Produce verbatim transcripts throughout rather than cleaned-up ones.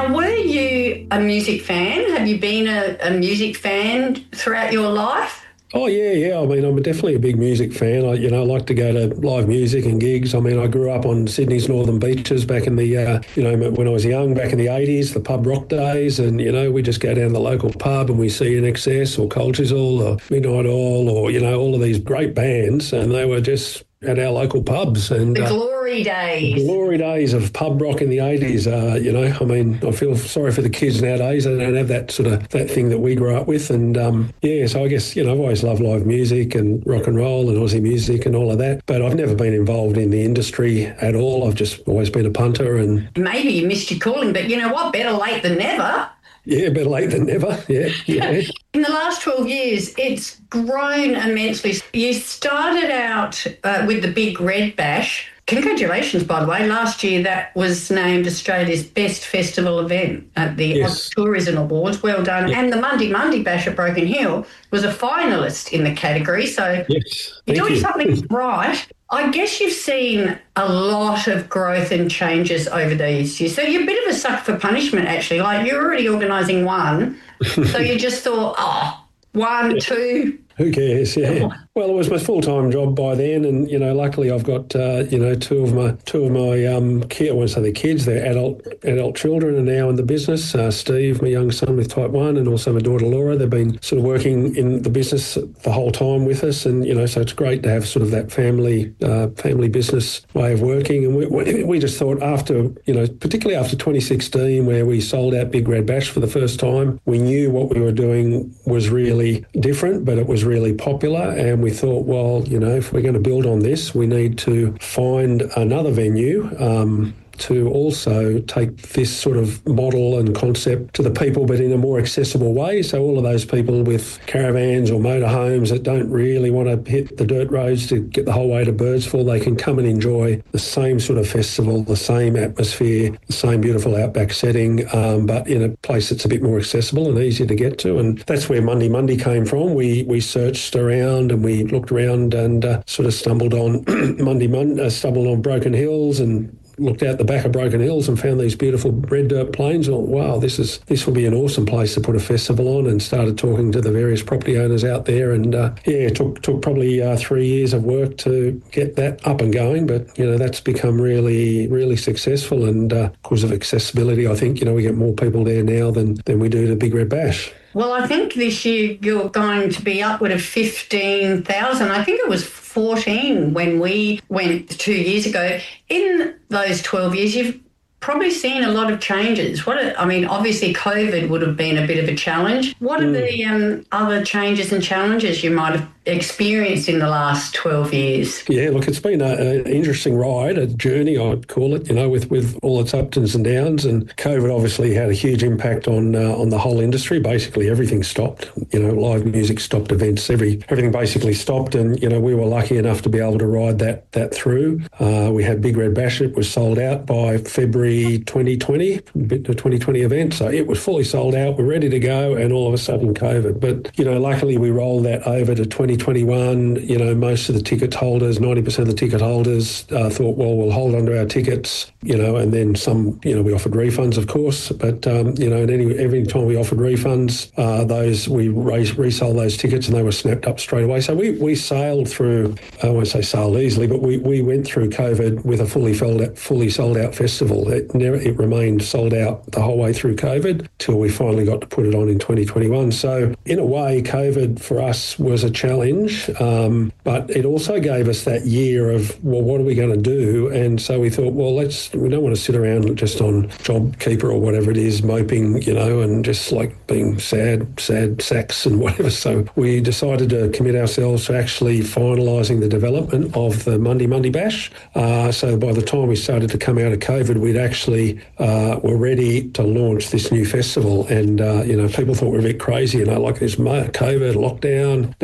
Now, were you a music fan? Have you been a, a music fan throughout your life? Oh, yeah, yeah. I mean, I'm definitely a big music fan. I, you know, I like to go to live music and gigs. I mean, I grew up on Sydney's northern beaches back in the, uh, you know, when I was young, back in the eighties, the pub rock days. And, you know, we just go down to the local pub and we see N X S or Cultural or Midnight Oil or, you know, all of these great bands. And they were just at our local pubs. And the uh, glory days. The glory days of pub rock in the eighties, uh, you know. I mean, I feel sorry for the kids nowadays. They don't have that sort of, that thing that we grew up with. And, um, yeah, so I guess, you know, I've always loved live music and rock and roll and Aussie music and all of that. But I've never been involved in the industry at all. I've just always been a punter. And maybe you missed your calling, but you know what? Better late than never. Yeah, better late than never. Yeah, yeah. In the last twelve years, it's grown immensely. You started out uh, with the Big Red Bash. Congratulations, by the way. Last year, that was named Australia's best festival event at the Yes. Tourism Awards. Well done. Yeah. And the Monday Monday Bash at Broken Hill was a finalist in the category. So Yes, you're thank doing you. something right. I guess you've seen a lot of growth and changes over these years. So you're a bit of a sucker for punishment, actually. Like, you're already organising one, so you just thought, oh, one, two. Who cares? Yeah. Well, it was my full-time job by then, and you know, luckily I've got uh, you know two of my two of my um, kids. I won't say they're kids; they're adult adult children, are now in the business. Uh, Steve, my young son with type one, and also my daughter Laura. They've been sort of working in the business the whole time with us, and you know, so it's great to have sort of that family uh, family business way of working. And we, we we just thought after you know, particularly after twenty sixteen, where we sold out Big Red Bash for the first time, we knew what we were doing was really different, but it was really popular, and we thought, well, you know, if we're going to build on this, we need to find another venue um, to also take this sort of model and concept to the people, but in a more accessible way. So all of those people with caravans or motorhomes that don't really want to hit the dirt roads to get the whole way to Birdsville, they can come and enjoy the same sort of festival, the same atmosphere, the same beautiful outback setting, um, but in a place that's a bit more accessible and easier to get to. And that's where Monday Monday came from. We we searched around and we looked around and uh, sort of stumbled on Monday Monday, uh, stumbled on Broken Hills and looked out the back of Broken Hills and found these beautiful red dirt plains. Oh, wow, this is this will be an awesome place to put a festival on, and started talking to the various property owners out there. And uh, yeah, it took took probably uh, three years of work to get that up and going, but you know, that's become really really successful. And uh, because of accessibility, I think you know we get more people there now than than we do to Big Red Bash. Well, I think this year you're going to be upward of fifteen thousand. I think it was fourteen when we went two years ago. In those twelve years, you've probably seen a lot of changes. What are, I mean, obviously COVID would have been a bit of a challenge. What are Mm. the um, other changes and challenges you might have experienced in the last twelve years? Yeah, look, it's been an interesting ride, a journey, I'd call it, you know, with, with all its ups and downs. And COVID obviously had a huge impact on uh, on the whole industry. Basically, everything stopped. You know, live music stopped, events, every everything basically stopped. And, you know, we were lucky enough to be able to ride that that through. Uh, we had Big Red Bash. It was sold out by February twenty twenty, the twenty twenty event. So it was fully sold out. We're ready to go. And all of a sudden, COVID. But, you know, luckily we rolled that over to twenty twenty-one. You know, most of the ticket holders, ninety percent of the ticket holders uh, thought, well, we'll hold onto our tickets, you know, and then some, you know, we offered refunds, of course. But, um, you know, and any, every time we offered refunds, uh, those we re- resold those tickets and they were snapped up straight away. So we, we sailed through, I won't say sailed easily, but we, we went through COVID with a fully sold out, fully sold out festival. It never, it remained sold out the whole way through COVID till we finally got to put it on in twenty twenty-one. So in a way, COVID for us was a challenge, um, but it also gave us that year of, well, what are we going to do? And so we thought, well, let's, we don't want to sit around just on JobKeeper or whatever it is, moping, you know, and just like being sad, sad sacks and whatever. So we decided to commit ourselves to actually finalising the development of the Monday Monday Bash. Uh, so by the time we started to come out of COVID, we'd actually uh, were ready to launch this new festival. And, uh, you know, people thought we were a bit crazy, you know, like this COVID lockdown, nobody can do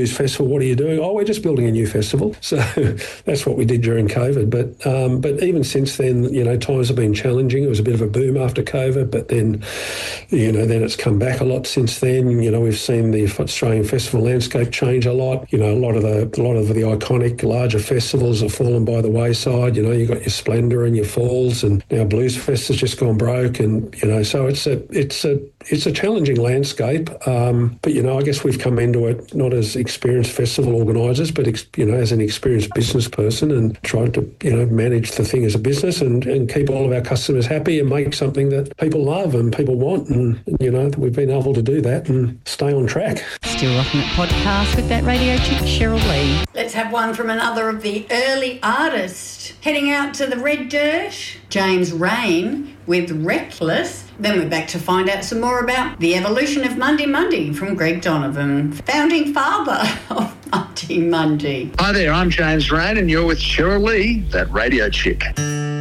unused festival. What are you doing? Oh, we're just building a new festival. So that's what we did during COVID. But um, but even since then, you know, times have been challenging. It was a bit of a boom after COVID, but then, you know, then it's come back a lot since then. You know, we've seen the Australian festival landscape change a lot. You know, a lot of the a lot of the iconic larger festivals have fallen by the wayside. You know, you've got your Splendour and your Falls, and now Blues Fest has just gone broke, and you know, so it's a it's a it's a challenging landscape. Um, but you know, I guess we've come into it not as experienced festival organisers, but ex, you know, as an experienced business person, and tried to you know manage the thing as a business and, and keep all of our customers happy and make something that people love and people want. And you know, we've been able to do that and stay on track. Still Rocking It podcast with that radio chick Cheryl Lee. Let's have one from another of the early artists. Heading out to the red dirt, James Rain with Reckless. Then we're back to find out some more about the evolution of Monday Monday from Greg Donovan, founding father of Monday Monday. Hi there, I'm James Rain and you're with Cheryl Lee, that radio chick.